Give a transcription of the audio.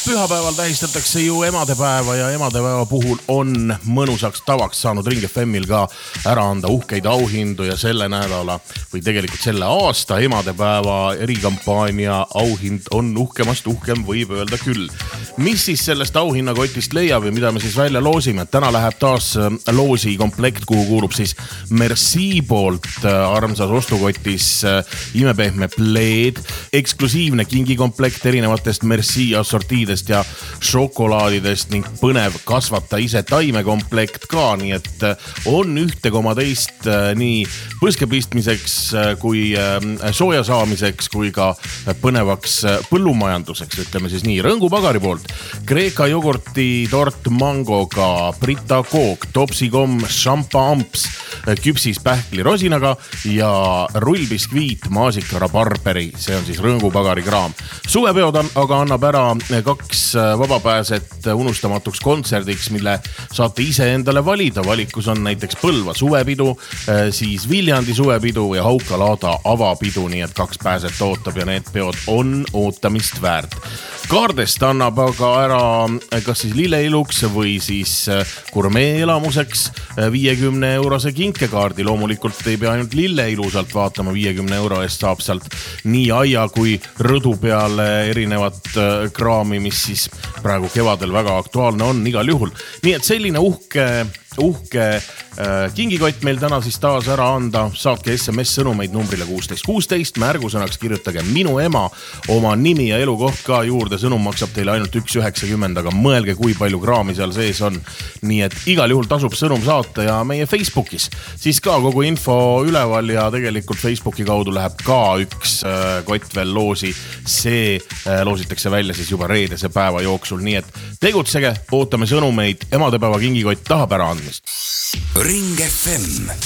Pühapäeval tähistatakse ju emadepäeva ja emadepäeva puhul on mõnusaks tavaks saanud Ring FMil ka ära anda uhkeid auhindu ja selle nädala või tegelikult selle aasta emadepäeva erikampaania auhind on uhkemast uhkem, võib öelda küll. Mis siis sellest auhinnakotist leiab ja mida me siis välja loosime? Täna läheb taas loosi komplekt, kuhu kuulub siis Merci poolt armsas ostukotis imepehme pleed, eksklusiivne kingikomplekt erinevatest Merci assortiidest ja šokolaadidest ning põnev kasvata ise taimekomplekt ka, nii et on ühte koma teist nii põskepistmiseks kui sooja saamiseks kui ka põnevaks põllumajanduseks, ütleme siis nii. Rõngu Pagari poolt Kreeka jogurti tort mangoga, Brita kook, topsikomm, šampa amps, küpsis pähkli rosinaga ja rullbiskviit maasikara barberi. See on siis Rõngu Pagari kraam. Suvepeod aga annab ära kaks vabapääset unustamatuks kontserdiks, mille saate ise endale valida. Valikus on näiteks Põlva suvepidu, siis Viljandi suvepidu ja Hauka-Laada avapidu, nii et kaks pääset ootab ja need peod on ootamist väärt. Kaardest annab aga ära kas siis lilleiluks või siis gurmee elamuseks 50 eurose kinkekaardi. Loomulikult ei pea ainult lilleilusalt vaatama, 50 euro eest saab sealt nii aia kui rõdu peale erinevat kraami, mis siis praegu kevadel väga aktuaalne on igal juhul. Nii et selline uhke kingikott meil täna siis taas ära anda. Saatke SMS sõnumeid numbrile 1616, märgusõnaks kirjutage minu ema, oma nimi ja elukoht ka juurde. Sõnum maksab teile ainult 1,90, aga mõelge, kui palju kraami seal sees on. Nii et igal juhul tasub sõnum saata ja meie Facebookis siis ka kogu info üleval ja tegelikult Facebooki kaudu läheb ka üks kott veel loosi. See loositakse välja siis juba reedese päeva jooksul, nii et tegutsege, ootame sõnumeid, emadepäeva kingikott tahab ära andmist. Ring FM